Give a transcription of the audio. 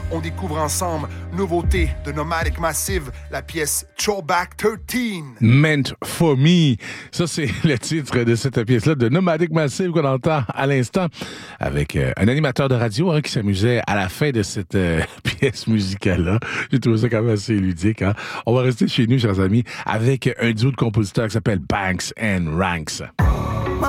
On découvre ensemble nouveauté de Nomadic Massive, la pièce Throwback 13. Meant for me. Ça, c'est le titre de cette pièce-là de Nomadic Massive qu'on entend à l'instant avec un animateur de radio qui s'amusait à la fin de cette pièce musicale-là. J'ai trouvé ça quand même assez ludique. On va rester chez nous, chers amis, avec un duo de compositeurs qui s'appelle Banks and Ranks.